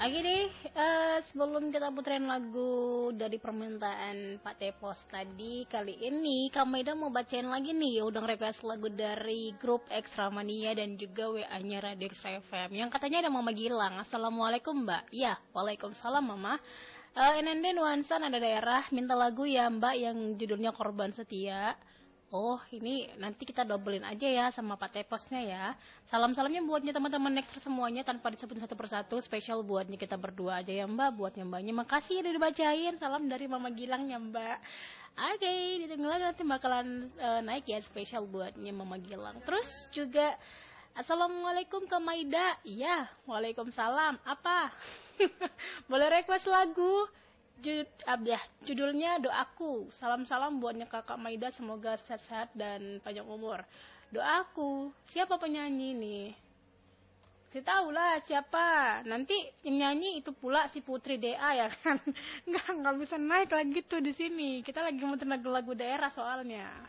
Oke deh, sebelum kita puterin lagu dari permintaan Pak Tepos tadi, kali ini Kak Maida mau bacain lagi nih udah request lagu dari grup Extra Mania dan juga WA-nya Radio Extra FM. Yang katanya ada Mama Gilang. Assalamualaikum Mbak. Ya, waalaikumsalam Mama. NND Nuansa Nada Daerah minta lagu ya Mbak yang judulnya Korban Setia. Oh, ini nanti kita dobelin aja ya sama Pak Teposnya ya. Salam-salamnya buatnya teman-teman Nexter semuanya tanpa disebutin satu persatu. Spesial buatnya kita berdua aja ya Mbak. Buatnya Mbaknya makasih udah dibacain. Salam dari Mama Gilang ya Mbak. Oke, ditunggu lagi nanti bakalan naik ya spesial buatnya Mama Gilang. Terus juga Assalamualaikum Kak Maida. Iya, waalaikumsalam. Apa? Boleh request lagu? Judulnya Doaku. Salam-salam buatnya Kakak Maida, semoga sehat-sehat dan panjang umur. Doaku. Siapa penyanyi nih? Saya tahu lah siapa. Nanti yang nyanyi itu pula si Putri DA ya kan. Nggak bisa naik lagi tuh di sini. Kita lagi muter lagu-lagu daerah soalnya.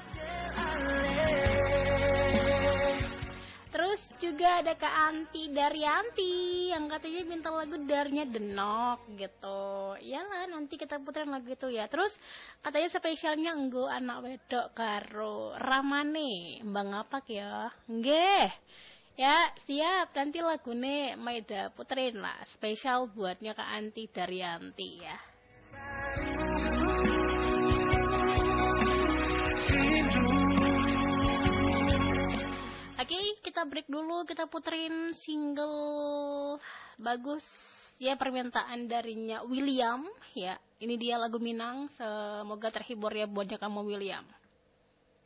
Terus juga ada Kak Anti Daryanti yang katanya minta lagu darinya Denok gitu. Iyalah nanti kita puterin lagu itu ya. Terus katanya spesialnya enggo anak wedok karo Ramane. Mbak ngapak ya? Nggih. Ya siap, nanti lagune Maida puterin lah. Spesial buatnya Kak Anti Daryanti ya. Oke, kita break dulu, kita puterin single bagus ya permintaan darinya William ya. Ini dia lagu Minang, semoga terhibur ya buatnya kamu William.